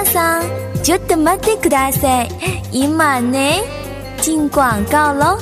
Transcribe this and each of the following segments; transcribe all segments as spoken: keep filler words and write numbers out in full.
皆さんちょっと待ってください。今ね进广告咯。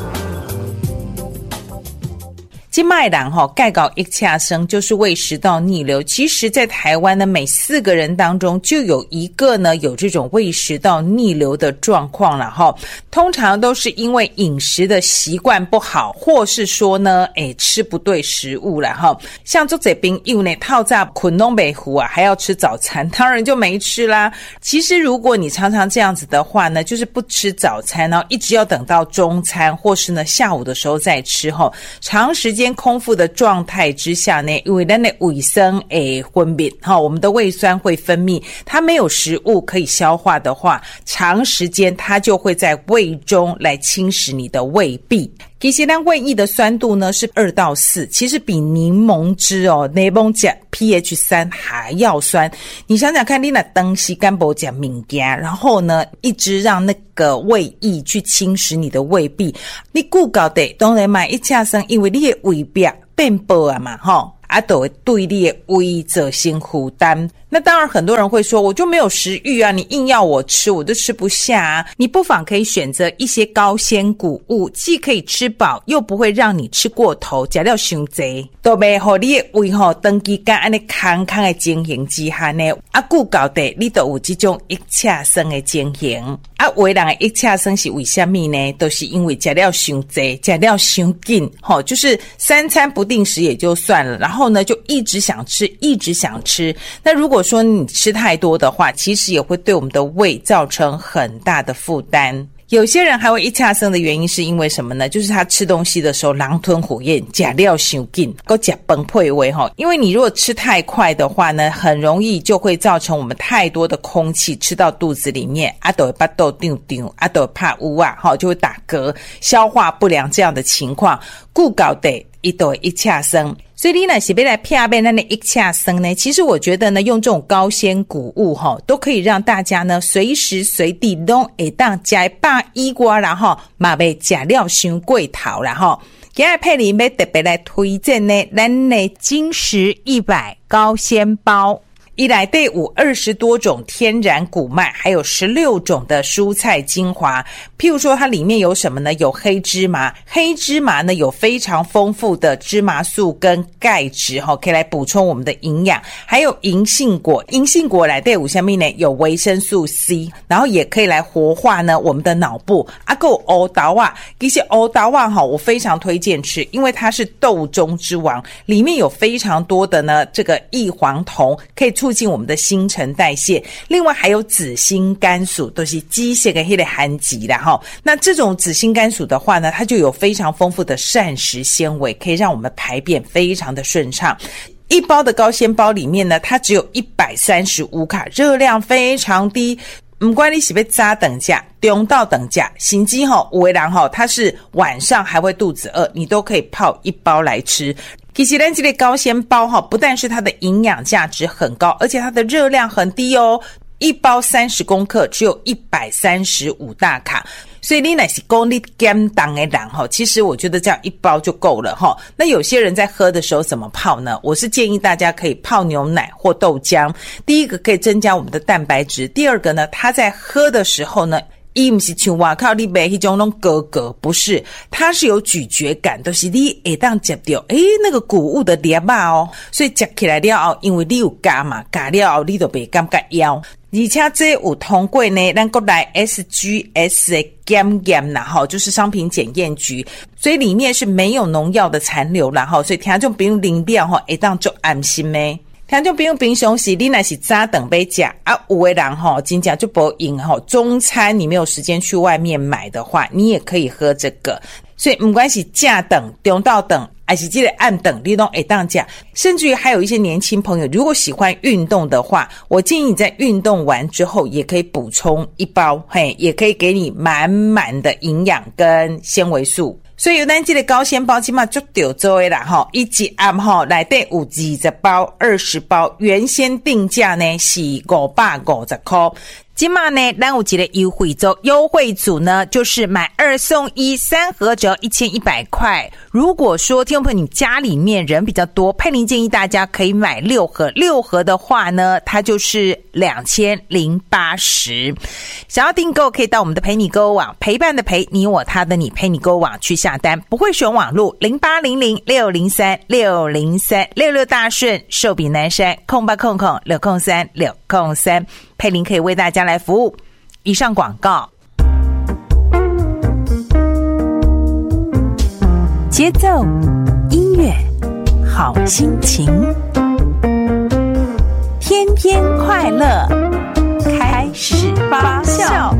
现在的人齁介绍一恰生就是胃食道逆流，其实在台湾呢，每四个人当中就有一个呢有这种胃食道逆流的状况了齁。通常都是因为饮食的习惯不好，或是说呢诶吃不对食物了齁。像做这边因为套炸困拢没糊啊，还要吃早餐，当然就没吃啦。其实如果你常常这样子的话呢，就是不吃早餐，然后一直要等到中餐或是呢下午的时候再吃齁。长时间空腹的状态之下呢，因为咱的胃酸诶分泌齁，我们的胃酸会分泌，它没有食物可以消化的话，长时间它就会在胃中来侵蚀你的胃壁。其实咱胃液的酸度呢是二到四，其实比柠檬汁哦，柠檬加 pH 三 还要酸。你想想看，你那东西干不加物件，然后呢一直让那个胃液去侵蚀你的胃壁，你顾搞的当然买一恰生，因为你的胃壁变薄啊嘛齁。啊，都会对你的胃造成负担。那当然很多人会说，我就没有食欲啊，你硬要我吃我就吃不下啊。你不妨可以选择一些高纤谷物，既可以吃饱又不会让你吃过头，吃了伤济都袂让你的胃齁长期间这样康康的情形之下呢，啊久到底你都有这种一恰生的情形。啊有的人的一恰生是为什么呢？都是因为吃了伤济，吃了伤紧齁，就是三餐不定时也就算了，然后然后呢就一直想吃一直想吃。那如果说你吃太多的话，其实也会对我们的胃造成很大的负担。有些人还会一恰生的原因是因为什么呢？就是他吃东西的时候狼吞虎咽，吃了伤紧，还吃崩溃胃齁。因为你如果吃太快的话呢，很容易就会造成我们太多的空气吃到肚子里面，啊都会巴肚胀胀，啊都会怕污啊齁，就会打嗝，消化不良这样的情况，久到底它就会一恰生。所以你若是要来避免咱的一恰生呢，其实我觉得呢，用这种高纤谷物齁，都可以让大家呢随时随地都会当吃饱以外啦齁，嘛袂吃了伤过头啦齁。今日佩里要特别来推荐呢，咱的精实一百高纤包。一来内有二十多种天然谷麦，还有十六种的蔬菜精华。譬如说它里面有什么呢？有黑芝麻，黑芝麻呢有非常丰富的芝麻素跟钙质齁，可以来补充我们的营养。还有银杏果，银杏果内底有什么呢？有维生素 C， 然后也可以来活化呢我们的脑部。啊还有黑豆啊，其实黑豆啊齁，我非常推荐吃，因为它是豆中之王，里面有非常多的呢这个异黄酮，可以促进我们的新陈代谢。另外还有紫心甘薯，都是机械的那个含极啦齁。那这种紫心甘薯的话呢，它就有非常丰富的膳食纤维，可以让我们排便非常的顺畅。一包的高纤包里面呢，它只有一百三十五卡，热量非常低。不管你是要早等价中到等价，甚至齁有的人齁他是晚上还会肚子饿，你都可以泡一包来吃。其实咱这个高纤包齁，不但是它的营养价值很高，而且它的热量很低哦。一包三十公克只有一百三十五大卡，所以你若是说你减重的人齁，其实我觉得这样一包就够了齁。那有些人在喝的时候怎么泡呢？我是建议大家可以泡牛奶或豆浆。第一个可以增加我们的蛋白质，第二个呢，它在喝的时候呢，伊不是像外口你买那种那种格格，不是，它是有咀嚼感，都是你会当吃到诶那个谷物的粒啊哦，所以吃起来了后，因为你有加嘛，加了后你就袂感觉枵。而且这有通过呢咱国内 S G S 的检验啦齁，就是商品检验局，所以里面是没有农药的残留啦齁，所以听众朋友啉了齁会当做安心的。听众朋友平常时你若是早顿要吃啊，有的人齁真正就不用齁，中餐你没有时间去外面买的话，你也可以喝这个。所以不管是正顿中到顿还是这个暗顿，你都会当吃。甚至于还有一些年轻朋友如果喜欢运动的话，我建议你在运动完之后也可以补充一包，嘿，也可以给你满满的营养跟纤维素。所以有咱这个高纤包起码就丢做的啦齁，一集暗齁内底有二十包二十包，原先定价呢是五百五十块， 今嘛呢，咱有一个优惠组，优惠组呢就是买二送一，三盒只要一千一百块。如果说听众朋友你家里面人比较多，佩玲建议大家可以买六盒，六盒的话呢，它就是两千零八十。想要订购可以到我们的陪你购物网，陪伴的陪，你我他的你，陪你购物网去下单。不会选网路零八零零六零三六零三六六大顺寿比南山空八空空六空三六空三，佩玲可以为大家来服务。以上广告。节奏、音乐、好心情，天天快乐，开始发酵。